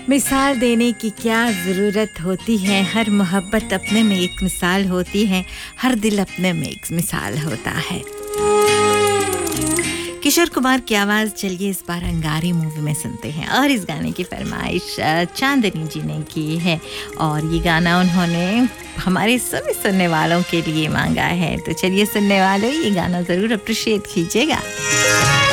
मिसाल देने की क्या ज़रूरत होती है, हर मोहब्बत अपने में एक मिसाल होती है, हर दिल अपने में एक मिसाल होता है। किशोर कुमार की आवाज़ चलिए इस बार अंगारी मूवी में सुनते हैं और इस गाने की फरमाइश चांदनी जी ने की है और ये गाना उन्होंने हमारे सभी सुनने वालों के लिए मांगा है। तो चलिए सुनने वालों, ये गाना ज़रूर अप्रिशिएट कीजिएगा।